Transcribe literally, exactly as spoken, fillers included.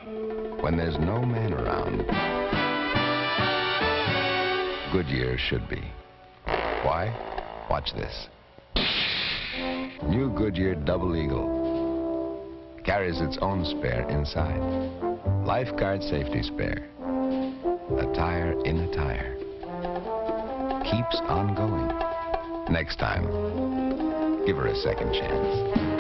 When there's no man around, Goodyear should be. Why? Watch this. New Goodyear Double Eagle carries its own spare inside. Lifeguard safety spare. A tire in a tire. Keeps on going. Next time, give her a second chance.